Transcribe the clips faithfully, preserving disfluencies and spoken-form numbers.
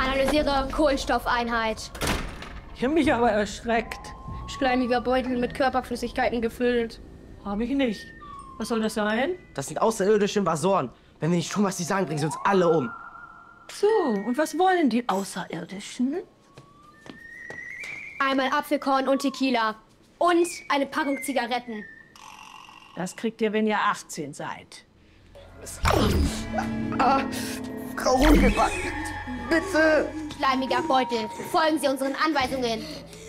Analysiere Kohlenstoffeinheit. Ich habe mich aber erschreckt. Schleimiger Beutel mit Körperflüssigkeiten gefüllt. Habe ich nicht. Was soll das sein? Das sind außerirdische Invasoren. Wenn wir nicht tun, was sie sagen, bringen sie uns alle um. So, und was wollen die Außerirdischen? Einmal Apfelkorn und Tequila. Und eine Packung Zigaretten. Das kriegt ihr, wenn ihr achtzehn seid. Ah, Frau Runkelbach, bitte! Schleimiger Beutel, folgen Sie unseren Anweisungen.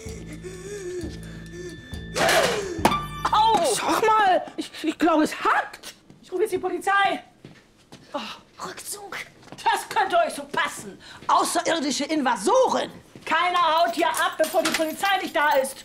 Au! Sag mal! Ich, ich glaube, es hackt! Ich rufe jetzt die Polizei. Oh. Rückzug. Das könnte euch so passen. Außerirdische Invasoren. Keiner haut hier ab, bevor die Polizei nicht da ist.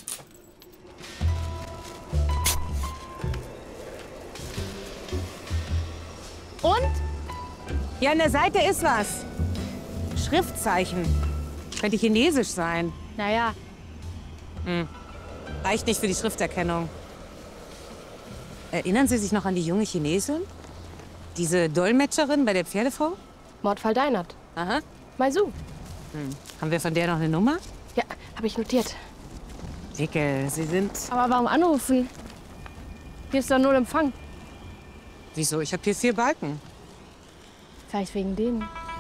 Und? Hier an der Seite ist was. Schriftzeichen. Könnte chinesisch sein. Naja. Hm. Reicht nicht für die Schrifterkennung. Erinnern Sie sich noch an die junge Chinesin? Diese Dolmetscherin bei der Pferdefrau? Mordfall Deinert. Aha. Maisu. Hm. Haben wir von der noch eine Nummer? Ja, habe ich notiert. Dicke, Sie sind... Aber warum anrufen? Hier ist doch nur Empfang. Wieso? Ich habe hier vier Balken. Vielleicht wegen denen.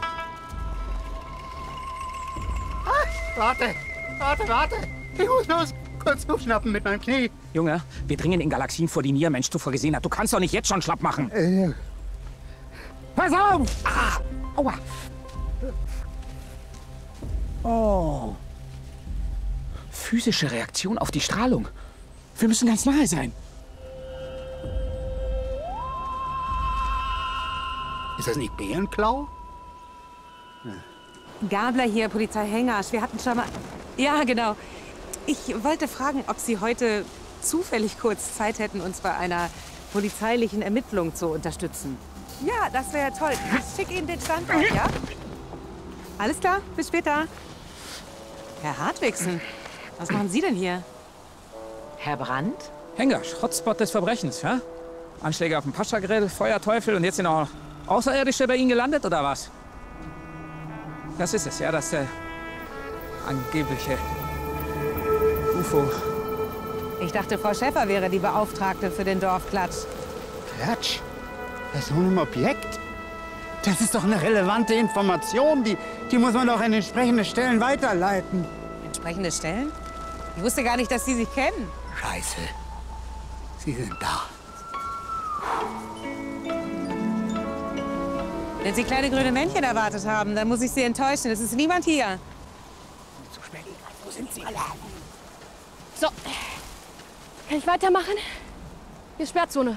Ah, warte, warte, warte. Ich muss los. Kurz aufschnappen mit meinem Knie. Junge, wir dringen in Galaxien vor, die nie ein Mensch zuvor gesehen hat. Du kannst doch nicht jetzt schon schlapp machen. Äh. Pass auf! Ah, aua. Oh. Physische Reaktion auf die Strahlung. Wir müssen ganz nahe sein. Ist das nicht Bärenklau? Gabler hier, Polizei Hengasch. Wir hatten schon mal... Ja, genau. Ich wollte fragen, ob Sie heute zufällig kurz Zeit hätten, uns bei einer polizeilichen Ermittlung zu unterstützen. Ja, das wäre toll. Ich schicke Ihnen den Standort, ja? Alles klar, bis später. Herr Hartwigsen, was machen Sie denn hier? Herr Brandt? Hengasch, Hotspot des Verbrechens, ja? Anschläge auf dem Pascha-Grill, Feuerteufel und jetzt sind auch Außerirdische bei Ihnen gelandet, oder was? Das ist es, ja, das äh, angebliche U F O. Ich dachte, Frau Schäfer wäre die Beauftragte für den Dorfklatsch. Klatsch? Das ist doch ein Objekt. Das ist doch eine relevante Information. Die, die muss man doch an entsprechende Stellen weiterleiten. Entsprechende Stellen? Ich wusste gar nicht, dass Sie sich kennen. Scheiße. Sie sind da. Wenn Sie kleine grüne Männchen erwartet haben, dann muss ich Sie enttäuschen. Es ist niemand hier. Zu spät. Wo sind Sie? So. Kann ich weitermachen? Hier ist Sperrzone.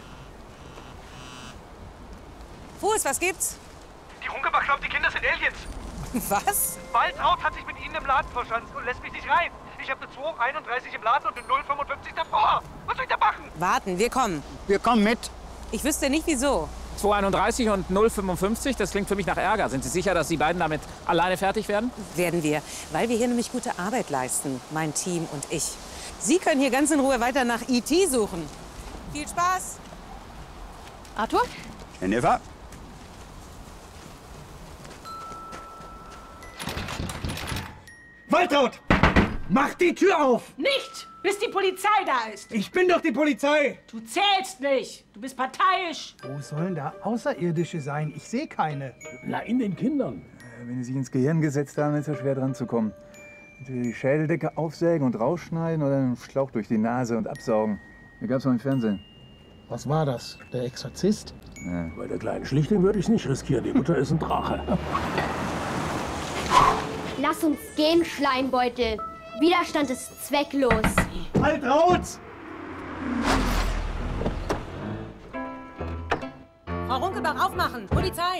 Fuß, was gibt's? Die Runkelbach glaubt, die Kinder sind Aliens. Was? Waltraud hat sich mit ihnen im Laden verschanzt und lässt mich nicht rein. Ich habe eine zwei einunddreißig im Laden und eine null fünfundfünfzig davor. Was soll ich da machen? Warten, wir kommen. Wir kommen mit. Ich wüsste nicht, wieso. zwei einunddreißig und null fünfundfünfzig, das klingt für mich nach Ärger. Sind Sie sicher, dass Sie beiden damit alleine fertig werden? Werden wir, weil wir hier nämlich gute Arbeit leisten, mein Team und ich. Sie können hier ganz in Ruhe weiter nach E T suchen. Viel Spaß. Arthur? Jennifer? Waltraud! Mach die Tür auf! Nicht, bis die Polizei da ist. Ich bin doch die Polizei! Du zählst nicht. Du bist parteiisch. Wo sollen da Außerirdische sein? Ich sehe keine. Na, in den Kindern. Wenn die sich ins Gehirn gesetzt haben, ist es schwer dran zu kommen. Entweder die Schädeldecke aufsägen und rausschneiden oder einen Schlauch durch die Nase und absaugen. Da gab's mal im Fernsehen. Was war das? Der Exorzist? Ja. Bei der kleinen Schlichtung würde ich es nicht riskieren. Die Mutter ist ein Drache. Lass uns gehen, Schleimbeutel. Widerstand ist zwecklos. Halt raus! Frau Runkelbach, aufmachen! Polizei!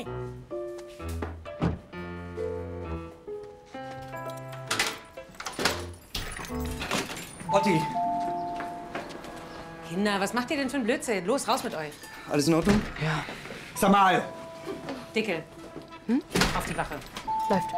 Otti! Kinder, was macht ihr denn für ein Blödsinn? Los, raus mit euch. Alles in Ordnung? Ja. Sag mal! Dickel. Hm? Auf die Wache. Läuft.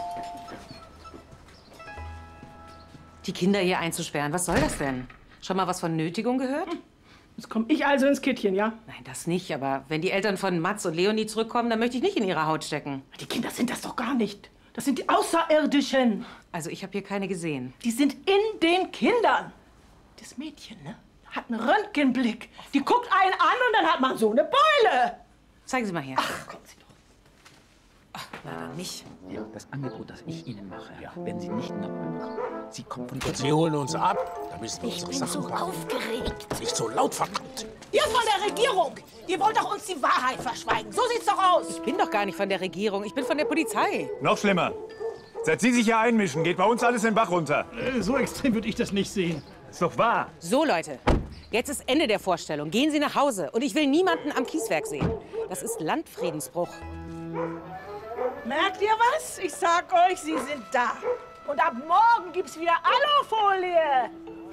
Die Kinder hier einzusperren, was soll das denn? Schon mal was von Nötigung gehört? Hm. Jetzt komme ich also ins Kittchen, ja? Nein, das nicht. Aber wenn die Eltern von Mats und Leonie zurückkommen, dann möchte ich nicht in ihre Haut stecken. Die Kinder sind das doch gar nicht. Das sind die Außerirdischen. Also ich habe hier keine gesehen. Die sind in den Kindern. Das Mädchen, ne, hat einen Röntgenblick. Die guckt einen an und dann hat man so eine Beule. Zeigen Sie mal her. Ach, kommt Sie doch. Ach, leider nicht. Ja, das Angebot, das ich Ihnen mache, ja, werden Sie nicht nochmal machen. Sie kommen von Und Sie holen uns ab. Da müssen wir Ich unsere bin Sachen so packen. aufgeregt. Nicht so laut, verdammt. Ihr von der Regierung. Ihr wollt doch uns die Wahrheit verschweigen. So sieht's doch aus. Ich bin doch gar nicht von der Regierung. Ich bin von der Polizei. Noch schlimmer. Seit Sie sich hier einmischen, geht bei uns alles den Bach runter. Äh, so extrem würde ich das nicht sehen. Ist doch wahr. So, Leute. Jetzt ist Ende der Vorstellung. Gehen Sie nach Hause. Und ich will niemanden am Kieswerk sehen. Das ist Landfriedensbruch. Merkt ihr was? Ich sag euch, sie sind da. Und ab morgen gibt's wieder Alufolie.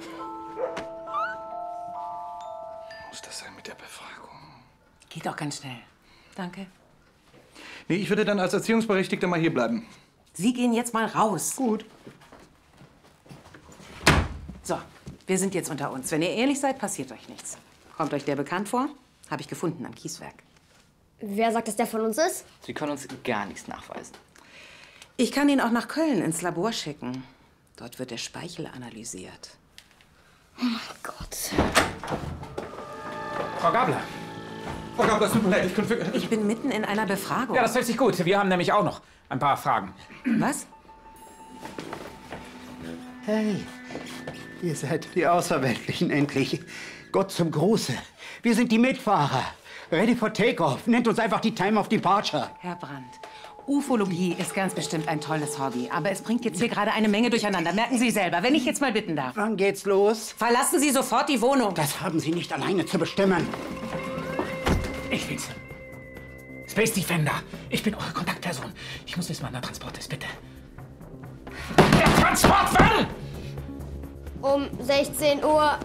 Muss das sein mit der Befragung? Geht auch ganz schnell. Danke. Nee, ich würde dann als Erziehungsberechtigter mal hier bleiben. Sie gehen jetzt mal raus. Gut. So, wir sind jetzt unter uns. Wenn ihr ehrlich seid, passiert euch nichts. Kommt euch der bekannt vor? Habe ich gefunden am Kieswerk. Wer sagt, dass der von uns ist? Sie können uns gar nichts nachweisen. Ich kann ihn auch nach Köln ins Labor schicken. Dort wird der Speichel analysiert. Oh mein Gott. Frau Gabler. Frau Gabler, es tut mir leid, ich könnte... Ich bin mitten in einer Befragung. Ja, das hört sich gut. Wir haben nämlich auch noch ein paar Fragen. Was? Hey, ihr seid die Außerweltlichen endlich. Gott zum Gruße. Wir sind die Mitfahrer. Ready for Takeoff. Nennt uns einfach die Time of Departure. Herr Brandt, Ufologie ist ganz bestimmt ein tolles Hobby. Aber es bringt jetzt hier gerade eine Menge durcheinander. Merken Sie selber, wenn ich jetzt mal bitten darf. Wann geht's los? Verlassen Sie sofort die Wohnung. Das haben Sie nicht alleine zu bestimmen. Ich bin's. Space Defender. Ich bin eure Kontaktperson. Ich muss wissen, wann der Transport ist, bitte. Der Transport wann? Um sechzehn Uhr.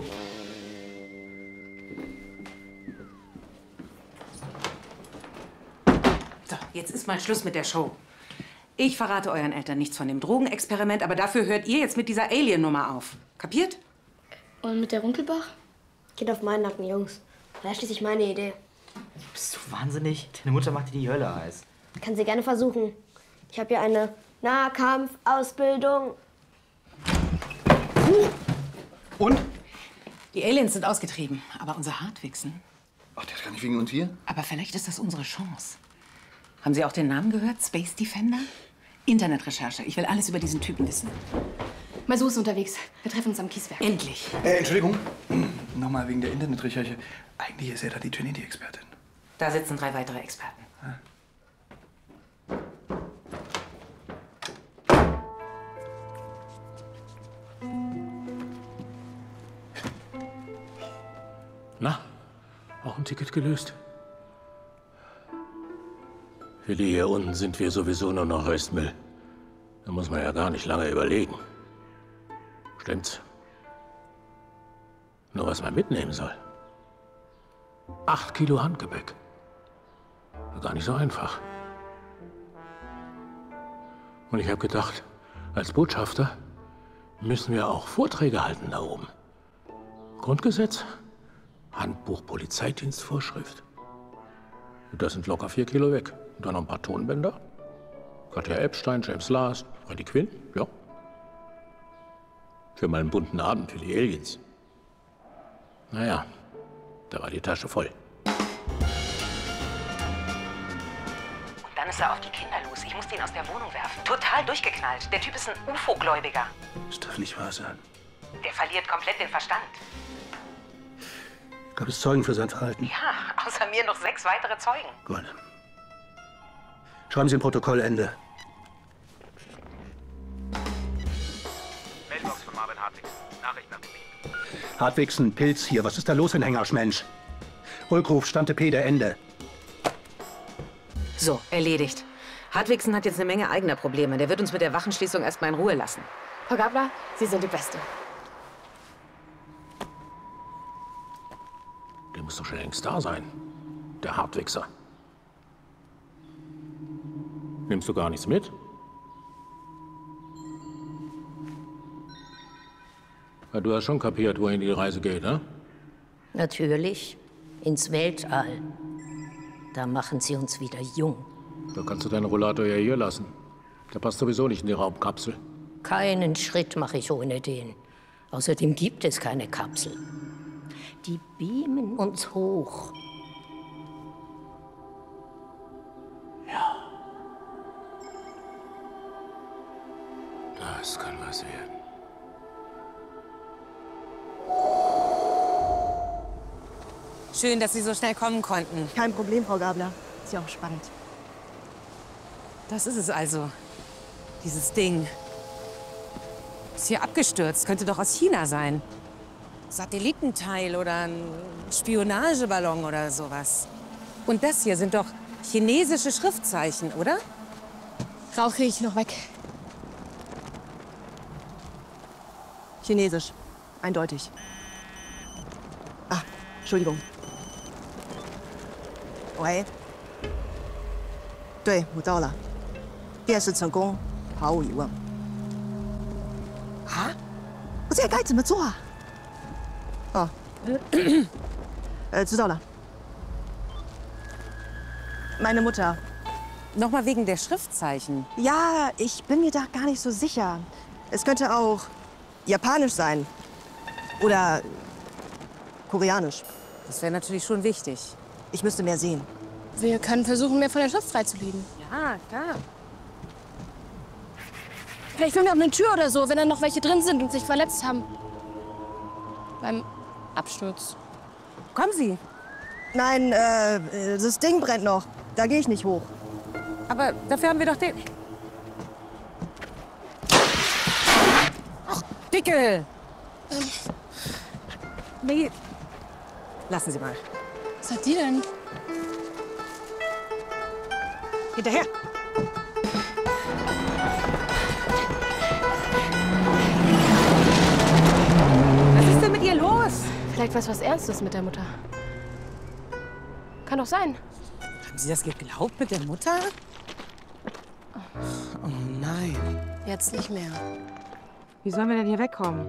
So, jetzt ist mal Schluss mit der Show. Ich verrate euren Eltern nichts von dem Drogenexperiment, aber dafür hört ihr jetzt mit dieser Alien-Nummer auf. Kapiert? Und mit der Runkelbach? Geht auf meinen Nacken, Jungs. War schließlich meine Idee. Bist du wahnsinnig? Deine Mutter macht dir die Hölle heiß. Kann sie gerne versuchen. Ich habe ja eine Nahkampfausbildung. Und? Die Aliens sind ausgetrieben, aber unser Hartwigsen. Ach, der ist gar nicht wegen uns hier? Aber vielleicht ist das unsere Chance. Haben Sie auch den Namen gehört? Space Defender? Internetrecherche. Ich will alles über diesen Typen wissen. Masu ist unterwegs. Wir treffen uns am Kieswerk. Endlich. Äh, Entschuldigung. Nochmal wegen der Internetrecherche. Eigentlich ist er da die Trinity-Expertin. Da sitzen drei weitere Experten. Na, auch ein Ticket gelöst? Für die hier unten sind wir sowieso nur noch Restmüll. Da muss man ja gar nicht lange überlegen. Stimmt's? Nur was man mitnehmen soll. Acht Kilo Handgepäck. Gar nicht so einfach. Und ich habe gedacht, als Botschafter müssen wir auch Vorträge halten da oben. Grundgesetz, Handbuch Polizeidienstvorschrift. Das sind locker vier Kilo weg. Und dann noch ein paar Tonbänder. Katja Epstein, James Last, Freddie Quinn, ja. Für mal einen bunten Abend für die Aliens. Naja, da war die Tasche voll. Und dann ist er auf die Kinder los. Ich musste ihn aus der Wohnung werfen. Total durchgeknallt. Der Typ ist ein U F O-Gläubiger. Das darf nicht wahr sein. Der verliert komplett den Verstand. Gab es Zeugen für sein Verhalten? Ja, außer mir noch sechs weitere Zeugen. Gut. Schreiben Sie ein Protokoll, Ende. Mailbox von Marvin Hartwigsen. Nachricht nach dem Piep. Hartwigsen, Pilz hier. Was ist da los in Hengersch, Rückruf, Stante P, der Ende. So, erledigt. Hartwigsen hat jetzt eine Menge eigener Probleme. Der wird uns mit der Wachenschließung erstmal in Ruhe lassen. Frau Gabler, Sie sind die Beste. Der muss doch schon längst da sein. Der Hartwichser. Nimmst du gar nichts mit? Ja, du hast schon kapiert, wohin die Reise geht, ne? Natürlich. Ins Weltall. Da machen sie uns wieder jung. Da kannst du deinen Rollator ja hier lassen. Der passt sowieso nicht in die Raumkapsel. Keinen Schritt mache ich ohne den. Außerdem gibt es keine Kapsel. Die beamen uns hoch. Das kann was werden. Schön, dass Sie so schnell kommen konnten. Kein Problem, Frau Gabler. Ist ja auch spannend. Das ist es also. Dieses Ding. Ist hier abgestürzt. Könnte doch aus China sein. Satellitenteil oder ein Spionageballon oder sowas. Und das hier sind doch chinesische Schriftzeichen, oder? Rauche ich noch weg. Chinesisch. Eindeutig. Ah, Entschuldigung. 喂，对，我到了，电视成功，毫无疑问。啊？我这该怎么做啊？哦，呃，知道了。Meine Mutter. Nochmal wegen der Schriftzeichen. Ja, ich bin mir da gar nicht so sicher. Es könnte auch japanisch sein. Oder koreanisch. Das wäre natürlich schon wichtig. Ich müsste mehr sehen. Wir können versuchen, mehr von der Schrift freizulegen. Ja, klar. Vielleicht finden wir auch eine Tür oder so, wenn da noch welche drin sind und sich verletzt haben. Beim Absturz. Kommen Sie. Nein, äh, das Ding brennt noch. Da gehe ich nicht hoch. Aber dafür haben wir doch den... Ach, Dickel! Ähm. Nee. Lassen Sie mal. Was hat die denn? Hinterher! Was ist denn mit ihr los? Vielleicht was was Ernstes mit der Mutter. Kann doch sein. Haben Sie das geglaubt mit der Mutter? Oh nein. Jetzt nicht mehr. Wie sollen wir denn hier wegkommen?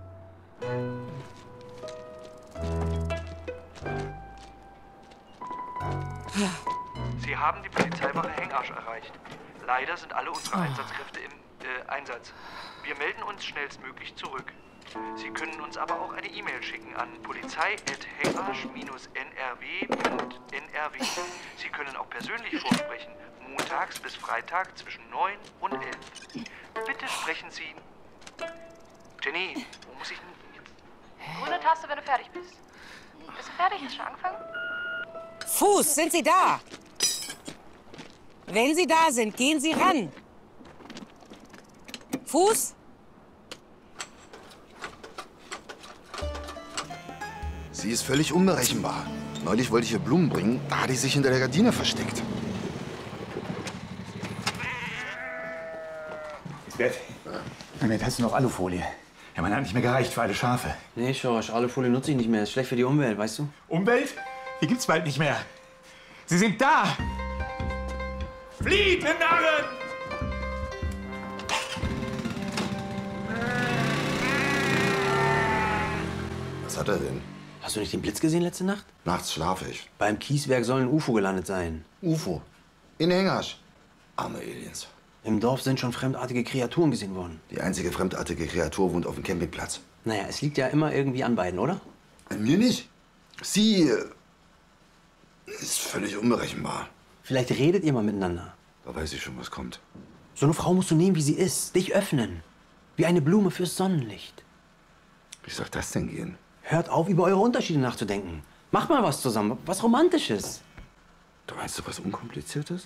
Sie haben die Polizeiwache Hengarsch erreicht. Leider sind alle unsere Einsatzkräfte im äh, Einsatz. Wir melden uns schnellstmöglich zurück. Sie können uns aber auch eine E-Mail schicken an polizei at hengarsch dash n r w punkt n r w. Sie können auch persönlich vorsprechen, montags bis Freitag zwischen neun und elf. Bitte sprechen Sie... Jenny, wo muss ich denn jetzt? Grüne Taste, wenn du fertig bist. Bist du fertig? Hast du schon angefangen? Fuß, sind Sie da? Wenn Sie da sind, gehen Sie ran. Fuß? Sie ist völlig unberechenbar. Neulich wollte ich ihr Blumen bringen, da hat sie sich hinter der Gardine versteckt. Bert, Moment, hast du noch Alufolie? Ja, man hat nicht mehr gereicht für alle Schafe. Nee, Schorsch, Alufolie nutze ich nicht mehr. Ist schlecht für die Umwelt, weißt du? Umwelt? Die gibt's bald nicht mehr. Sie sind da! Flieht, ihr Narren! Was hat er denn? Hast du nicht den Blitz gesehen letzte Nacht? Nachts schlafe ich. Beim Kieswerk soll ein U F O gelandet sein. U F O? In Hengarsch? Arme Aliens. Im Dorf sind schon fremdartige Kreaturen gesehen worden. Die einzige fremdartige Kreatur wohnt auf dem Campingplatz. Naja, es liegt ja immer irgendwie an beiden, oder? An mir nicht. Sie äh, ist völlig unberechenbar. Vielleicht redet ihr mal miteinander. Da weiß ich schon, was kommt. So eine Frau musst du nehmen, wie sie ist. Dich öffnen. Wie eine Blume fürs Sonnenlicht. Wie soll das denn gehen? Hört auf, über eure Unterschiede nachzudenken. Macht mal was zusammen. Was Romantisches. Du meinst du was Unkompliziertes?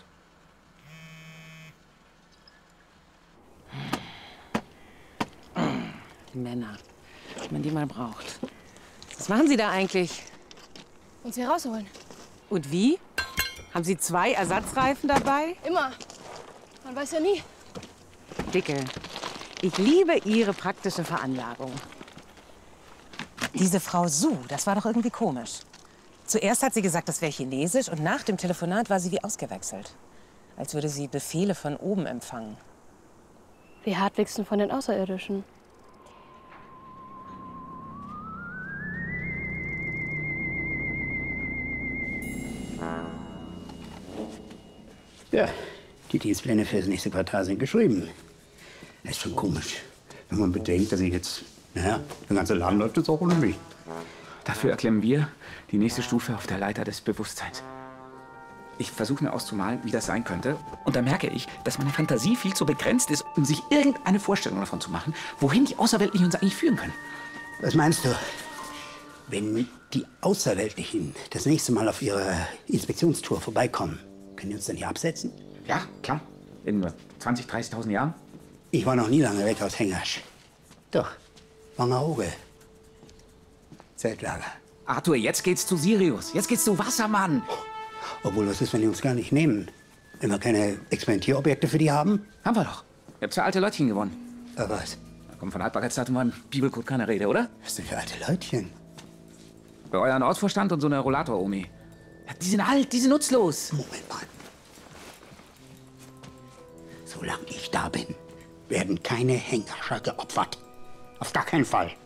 Männer, wenn man die mal braucht. Was machen Sie da eigentlich? Uns hier rausholen. Und wie? Haben Sie zwei Ersatzreifen dabei? Immer. Man weiß ja nie. Dicke, ich liebe Ihre praktische Veranlagung. Diese Frau Su, das war doch irgendwie komisch. Zuerst hat sie gesagt, das wäre Chinesisch und nach dem Telefonat war sie wie ausgewechselt. Als würde sie Befehle von oben empfangen. Wir Hartwigsten von den Außerirdischen. Ja, Die Dienstpläne für das nächste Quartal sind geschrieben. Das ist schon komisch, wenn man bedenkt, dass ich jetzt, naja, der ganze Laden läuft jetzt auch ohne mich. Dafür erklimmen wir die nächste Stufe auf der Leiter des Bewusstseins. Ich versuche mir auszumalen, wie das sein könnte. Und da merke ich, dass meine Fantasie viel zu begrenzt ist, um sich irgendeine Vorstellung davon zu machen, wohin die Außerweltlichen uns eigentlich führen können. Was meinst du, wenn die Außerweltlichen das nächste Mal auf ihrer Inspektionstour vorbeikommen, können die uns dann hier absetzen? Ja, klar. In zwanzig, dreißigtausend Jahren. Ich war noch nie lange weg aus Hengasch. Doch, Wangerooge. Zeltlager. Arthur, jetzt geht's zu Sirius. Jetzt geht's zu Wassermann. Obwohl, was ist, wenn die uns gar nicht nehmen? Wenn wir keine Experimentierobjekte für die haben? Haben wir doch. Ihr habt zwei alte Leutchen gewonnen. Aber was? Da kommt von Haltbarkeitsdatum an Bibelcode keine Rede, oder? Was denn für alte Leutchen? Bei euren Ortsvorstand und so eine Rollator-Omi. Ja, die sind alt, die sind nutzlos. Moment mal. Solange ich da bin, werden keine Hengascher geopfert. Auf gar keinen Fall.